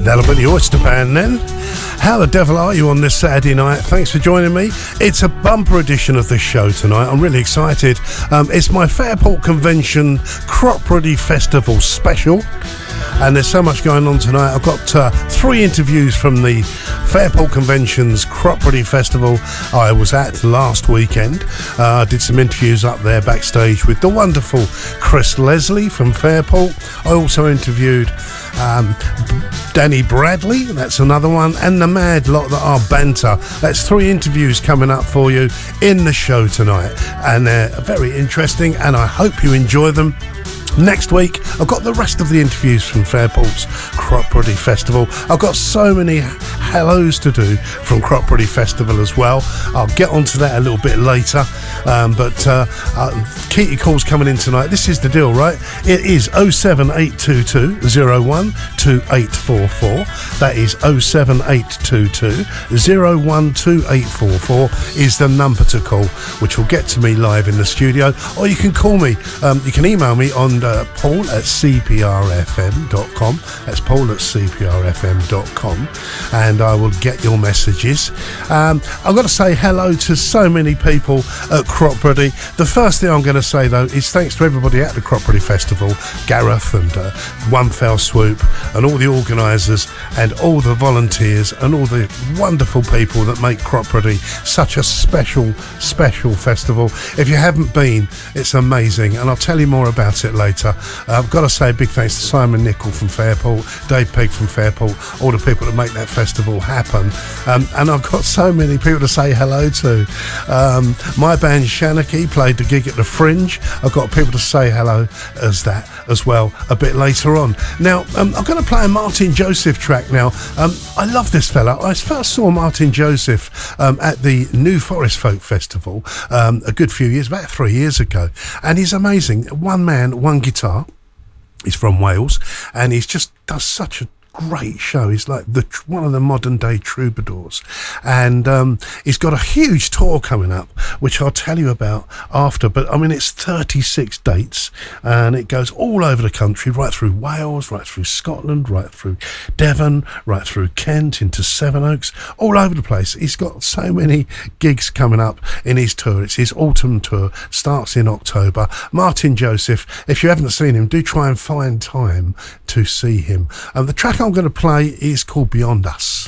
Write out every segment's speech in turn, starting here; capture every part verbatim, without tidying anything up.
That'll be the Oyster Band then. How the devil are you on this Saturday night? Thanks for joining me. It's a bumper edition of the show tonight. I'm really excited. Um, it's my Fairport Convention Crop Ready Festival special. And there's so much going on tonight. I've got uh, three interviews from the Fairport Convention's Crop Ready Festival I was at last weekend. Uh, I did some interviews up there backstage with the wonderful Chris Leslie from Fairport. I also interviewed um, Danny Bradley, that's another one, and the mad lot that are banter. That's three interviews coming up for you in the show tonight. And they're very interesting, and I hope you enjoy them. Next week, I've got the rest of the interviews from Fairport's Crop Ready Festival. I've got so many hellos to do from Crop Ready Festival as well. I'll get onto that a little bit later. Um, but uh, uh, keep your calls coming in tonight. This is the deal, right? It is oh seven eight two two oh one two eight four four. That is oh seven eight two two oh one two eight four four is the number to call, which will get to me live in the studio. Or you can call me. Um, you can email me on Uh, Paul at c p r f m dot com. That's Paul at c p r f m dot com, and I will get your messages. Um, I've got to say hello to so many people at Crop Ready. The first thing I'm going to say though is thanks to everybody at the Crop Ready Festival, Gareth and uh, One Fell Swoop, and all the organisers and all the volunteers and all the wonderful people that make Crop Ready such a special, special festival. If you haven't been, it's amazing, and I'll tell you more about it later. Uh, I've got to say a big thanks to Simon Nicol from Fairport, Dave Pegg from Fairport, all the people that make that festival happen. Um, and I've got so many people to say hello to. Um, my band Shanachie played the gig at the Fringe. I've got people to say hello as that as well a bit later on. Now, um, I'm going to play a Martin Joseph track now. Um, I love this fella. I first saw Martin Joseph um, at the New Forest Folk Festival um, a good few years, about three years ago. And he's amazing. One man, one guitar. He's from Wales, and he's just does such a great show. He's like the one of the modern day troubadours, and um, he's got a huge tour coming up, which I'll tell you about after. But I mean, it's thirty-six dates, and it goes all over the country, right through Wales, right through Scotland, right through Devon, right through Kent into Sevenoaks, all over the place. He's got so many gigs coming up in his tour. It's his autumn tour, starts in October. Martin Joseph, if you haven't seen him, do try and find time to see him. And the track I'm going to play is called Beyond Us.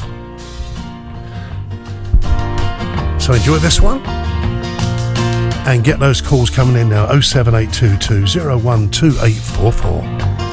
So enjoy this one and get those calls coming in now. oh seven eight two two oh one two eight four four.